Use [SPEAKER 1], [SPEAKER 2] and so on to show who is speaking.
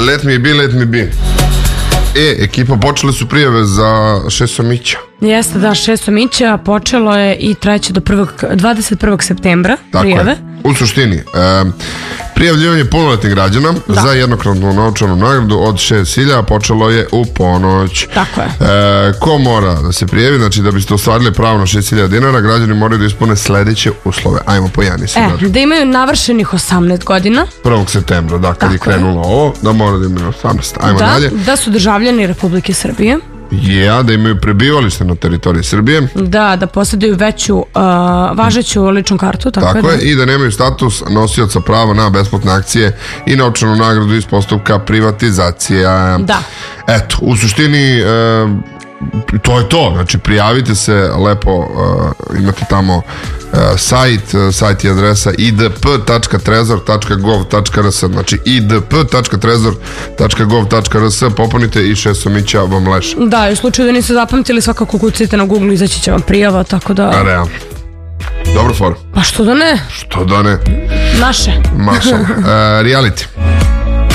[SPEAKER 1] Let me be, let me be. Ekipa, počele su prijave za Šesomića.
[SPEAKER 2] Jeste, da, Šesomića počelo je i trajeće do 21. septembra prijave.
[SPEAKER 1] U suštini, prijavljivanje punoletnih građana za jednokratnu novčanu nagradu od 6.000 počelo je u ponoć.
[SPEAKER 2] Tako je.
[SPEAKER 1] Ko mora da se prijavi, znači da biste ostvarili pravo na 6.000 dinara, građani moraju da ispune sledeće uslove. Ajmo po Jani se
[SPEAKER 2] da imaju navršenih 18 godina.
[SPEAKER 1] 1. septembra, da, kad je krenulo ovo, da mora da imaju 18. Ajmo dalje.
[SPEAKER 2] Da su državljani Republike Srbije.
[SPEAKER 1] Da imaju prebivalište na teritoriji Srbije.
[SPEAKER 2] Da posjeduju veću važeću ličnu kartu.
[SPEAKER 1] Tako je, i da nemaju status nosioca prava na besplatne akcije i novčanu nagradu iz postupka privatizacija.
[SPEAKER 2] Da.
[SPEAKER 1] Eto, u suštini to je to, znači prijavite se lepo, imate tamo sajt i adresa idp.trezor.gov.rs, znači idp.trezor.gov.rs, popunite i Šesomića vam leša.
[SPEAKER 2] Da, i u slučaju da niste zapamtili, svakako kucajte na Google, izaći će vam prijava, tako da...
[SPEAKER 1] Realno. Dobro for.
[SPEAKER 2] Pa što da ne?
[SPEAKER 1] Što da ne?
[SPEAKER 2] Naše.
[SPEAKER 1] Reality.